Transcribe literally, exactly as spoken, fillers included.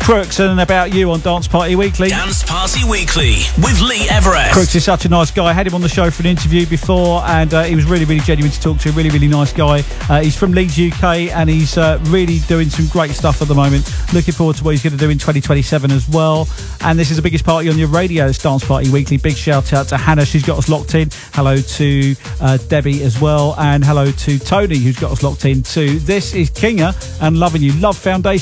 Crooks and About You on Dance Party Weekly. Dance Party Weekly with Lee Everest. Crooks is such a nice guy. I had him on the show for an interview before, and uh, he was really, really genuine to talk to. Really, really nice guy. Uh, he's from Leeds, U K, and he's uh, really doing some great stuff at the moment. Looking forward to what he's going to do in twenty twenty-seven as well. And this is the biggest party on your radio. It's Dance Party Weekly. Big shout out to Hannah. She's got us locked in. Hello to uh, Debbie as well. And hello to Tony, who's got us locked in too. This is Kinga and Loving You. Love Foundation.